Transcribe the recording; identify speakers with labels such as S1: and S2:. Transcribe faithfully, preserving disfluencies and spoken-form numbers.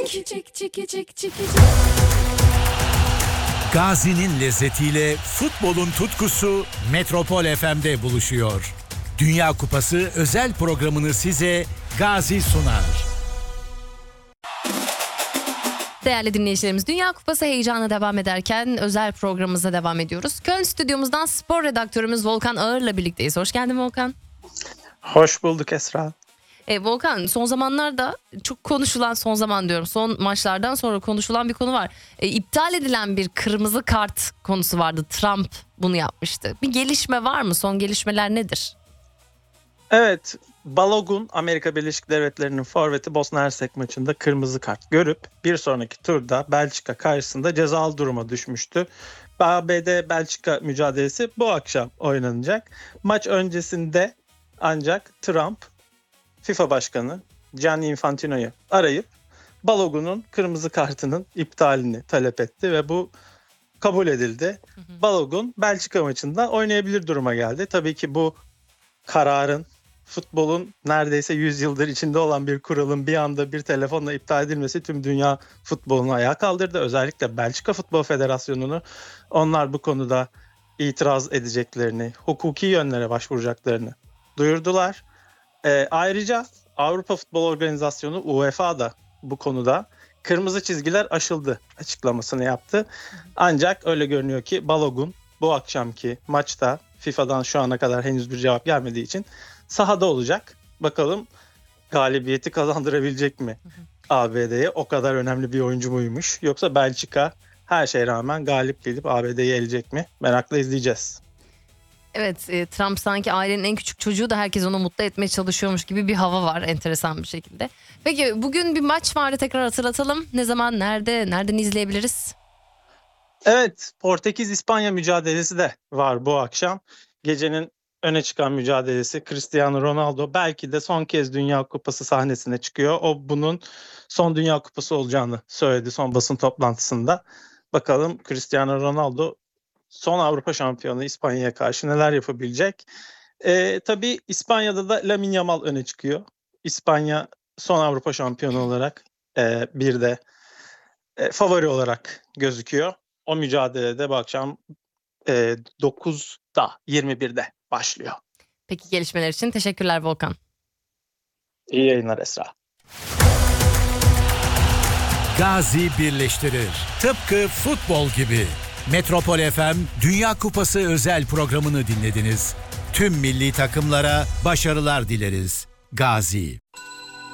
S1: Gazi'nin lezzetiyle futbolun tutkusu Metropol F M'de buluşuyor. Dünya Kupası özel programını size Gazi sunar.
S2: Değerli dinleyicilerimiz, Dünya Kupası heyecanı devam ederken özel programımıza devam ediyoruz. Köln stüdyomuzdan spor redaktörümüz Volkan Ağır'la birlikteyiz. Hoş geldin Volkan.
S3: Hoş bulduk Esra.
S2: E, Volkan, son zamanlarda çok konuşulan, son zaman diyorum, son maçlardan sonra konuşulan bir konu var. E, iptal edilen bir kırmızı kart konusu vardı. Trump bunu yapmıştı. Bir gelişme var mı? Son gelişmeler nedir?
S3: Evet, Balogun Amerika Birleşik Devletleri'nin forveti Bosna Hersek maçında kırmızı kart görüp bir sonraki turda Belçika karşısında cezalı duruma düşmüştü. A B D-Belçika mücadelesi bu akşam oynanacak. Maç öncesinde ancak Trump FIFA Başkanı Gianni Infantino'yu arayıp Balogun'un kırmızı kartının iptalini talep etti ve bu kabul edildi. Hı hı. Balogun Belçika maçında oynayabilir duruma geldi. Tabii ki bu kararın, futbolun neredeyse yüz yıldır içinde olan bir kuralın bir anda bir telefonla iptal edilmesi tüm dünya futbolunu ayağa kaldırdı. Özellikle Belçika Futbol Federasyonu'nu, onlar bu konuda itiraz edeceklerini, hukuki yönlere başvuracaklarını duyurdular. Ee, ayrıca Avrupa Futbol Organizasyonu UEFA da bu konuda kırmızı çizgiler aşıldı açıklamasını yaptı. Ancak öyle görünüyor ki Balogun bu akşamki maçta FIFA'dan şu ana kadar henüz bir cevap gelmediği için sahada olacak. Bakalım galibiyeti kazandırabilecek mi A B D'ye? O kadar önemli bir oyuncu muymuş? Yoksa Belçika her şeye rağmen galip gelip A B D'yi elecek mi? Merakla izleyeceğiz.
S2: Evet, e, Trump sanki ailenin en küçük çocuğu da herkes onu mutlu etmeye çalışıyormuş gibi bir hava var, enteresan bir şekilde. Peki bugün bir maç vardı, tekrar hatırlatalım. Ne zaman, nerede, nereden izleyebiliriz?
S3: Evet, Portekiz-İspanya mücadelesi de var bu akşam. Gecenin öne çıkan mücadelesi Cristiano Ronaldo belki de son kez Dünya Kupası sahnesine çıkıyor. O bunun son Dünya Kupası olacağını söyledi son basın toplantısında. Bakalım Cristiano Ronaldo son Avrupa şampiyonu İspanya'ya karşı neler yapabilecek? Ee, tabii İspanya'da da Lamine Yamal öne çıkıyor. İspanya son Avrupa şampiyonu olarak e, bir de e, favori olarak gözüküyor. O mücadelede bu akşam e, dokuzda yirmi birde başlıyor.
S2: Peki, gelişmeler için teşekkürler Volkan.
S3: İyi yayınlar Esra.
S1: Gazi birleştirir. Tıpkı futbol gibi. Metropol F M Dünya Kupası özel programını dinlediniz. Tüm milli takımlara başarılar dileriz. Gazi.